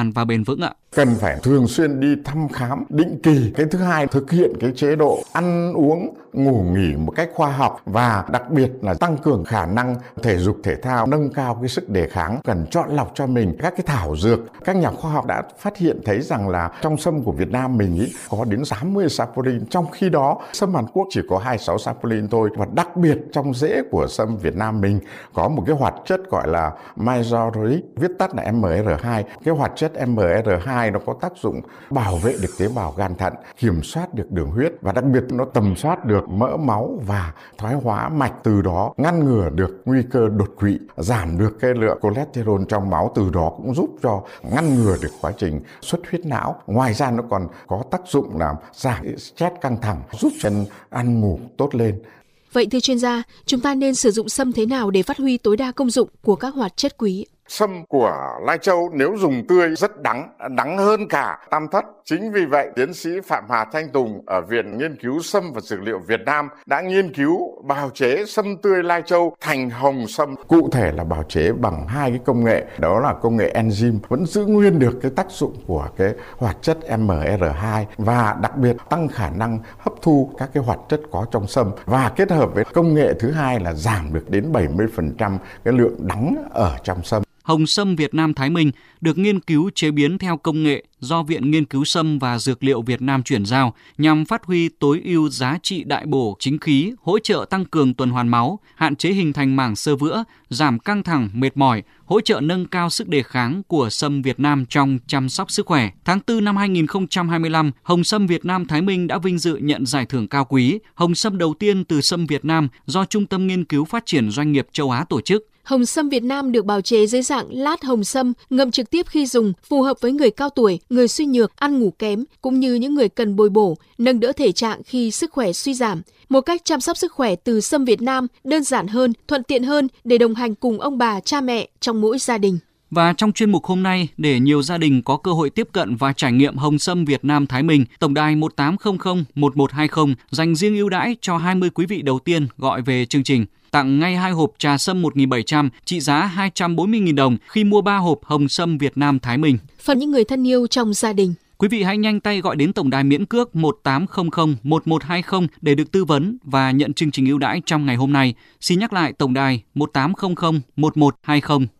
toàn và bền vững ạ? Cần phải thường xuyên đi thăm khám định kỳ. Cái thứ hai, thực hiện cái chế độ ăn uống, ngủ nghỉ một cách khoa học và đặc biệt là tăng cường khả năng thể dục thể thao, nâng cao cái sức đề kháng. Cần chọn lọc cho mình các cái thảo dược. Các nhà khoa học đã phát hiện thấy rằng là trong sâm của Việt Nam mình có đến 80 saponin, trong khi đó sâm Hàn Quốc chỉ có 26 saponin thôi. Và đặc biệt trong rễ của sâm Việt Nam mình có một cái hoạt chất gọi là majoratic, viết tắt là MR2. Cái hoạt chất MR2 nó có tác dụng bảo vệ được tế bào gan thận, kiểm soát được đường huyết và đặc biệt nó tầm soát được mỡ máu và thoái hóa mạch, từ đó ngăn ngừa được nguy cơ đột quỵ, giảm được cái lượng cholesterol trong máu, từ đó cũng giúp cho ngăn ngừa được quá trình xuất huyết não. Ngoài ra nó còn có tác dụng làm giảm stress căng thẳng, giúp cho ăn ngủ tốt lên. Vậy thưa chuyên gia, chúng ta nên sử dụng sâm thế nào để phát huy tối đa công dụng của các hoạt chất quý? Sâm của Lai Châu nếu dùng tươi rất đắng hơn cả tam thất. Chính vì vậy, tiến sĩ Phạm Hà Thanh Tùng ở Viện Nghiên cứu Sâm và Dược liệu Việt Nam đã nghiên cứu bào chế sâm tươi Lai Châu thành hồng sâm. Cụ thể là bào chế bằng hai cái công nghệ, đó là công nghệ enzyme, vẫn giữ nguyên được cái tác dụng của cái hoạt chất MR2 và đặc biệt tăng khả năng hấp thu các cái hoạt chất có trong sâm, và kết hợp với công nghệ thứ hai là giảm được đến 70% cái lượng đắng ở trong sâm. Hồng sâm Việt Nam Thái Minh được nghiên cứu chế biến theo công nghệ do Viện Nghiên cứu Sâm và Dược liệu Việt Nam chuyển giao nhằm phát huy tối ưu giá trị đại bổ chính khí, hỗ trợ tăng cường tuần hoàn máu, hạn chế hình thành mảng xơ vữa, giảm căng thẳng, mệt mỏi, hỗ trợ nâng cao sức đề kháng của sâm Việt Nam trong chăm sóc sức khỏe. Tháng 4 năm 2025, Hồng sâm Việt Nam Thái Minh đã vinh dự nhận giải thưởng cao quý, Hồng sâm đầu tiên từ sâm Việt Nam do Trung tâm Nghiên cứu Phát triển Doanh nghiệp Châu Á tổ chức. Hồng sâm Việt Nam được bào chế dưới dạng lát hồng sâm, ngậm trực tiếp khi dùng, phù hợp với người cao tuổi, người suy nhược, ăn ngủ kém, cũng như những người cần bồi bổ, nâng đỡ thể trạng khi sức khỏe suy giảm. Một cách chăm sóc sức khỏe từ sâm Việt Nam đơn giản hơn, thuận tiện hơn để đồng hành cùng ông bà, cha mẹ trong mỗi gia đình. Và trong chuyên mục hôm nay, để nhiều gia đình có cơ hội tiếp cận và trải nghiệm Hồng sâm Việt Nam Thái Minh, tổng đài 1800 1120 dành riêng ưu đãi cho 20 quý vị đầu tiên gọi về chương trình. Tặng ngay 2 hộp trà sâm 1.700 trị giá 240.000 đồng khi mua 3 hộp Hồng sâm Việt Nam Thái Minh. Phần những người thân yêu trong gia đình. Quý vị hãy nhanh tay gọi đến tổng đài miễn cước 1800 1120 để được tư vấn và nhận chương trình ưu đãi trong ngày hôm nay. Xin nhắc lại tổng đài 1800 1120.